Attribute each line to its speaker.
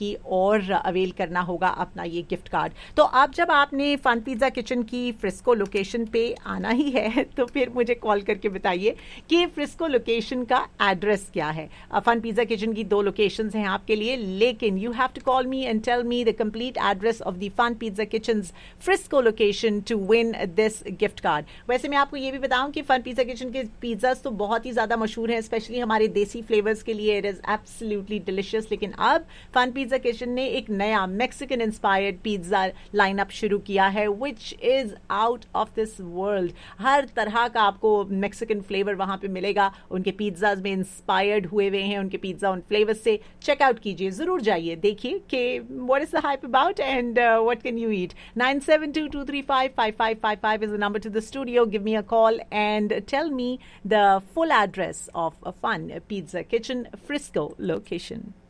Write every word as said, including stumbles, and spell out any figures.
Speaker 1: की और अवेल करना होगा अपना ये गिफ्ट कार्ड। तो आप जब आपने फन पिज़्ज़ा किचन की फ्रिस्को लोकेशन पे आना ही है तो फिर मुझे कॉल करके बताइए कि फ्रिस्को लोकेशन का एड्रेस क्या है। फन पिज़्ज़ा किचन की दो लोकेशंस हैं आपके लिए, लेकिन you have to call me and tell me the complete address of the fun pizza kitchens Frisco location to win this gift card. वैसे मैं आपको ये भी बताऊं कि फन पिज़्ज़ा किचन के पिज़्ज़ास तो बहुत ही ज़्यादा मशहूर हैं, स्पेशली हमारे देसी फ्लेवर्स के लिए। It is absolutely delicious. लेकिन अब फन पिज़्ज़ा किचन ने एक नया मैक्सिकन इंस्पायर्ड पिज़्ज़ा लाइनअप शुरू किया है which is out of this world. हर तरह का आपको मैक्सिकन फ्लेवर वहाँ पे मिलेगा। उनके पिज़्ज़ाज में इंस्पायर्ड हुए हुए हैं उनके पिज़्ज़ा उन फ्लेवर्स से। चेकआउट कीजिए, ज़रूर जाइए, देखिए कि what is the hype about and what can you eat. Nine seven to to three five five five five five is the number to the studio. Give me a call and tell me the full address of a Fun Pizza Kitchen Frisco location.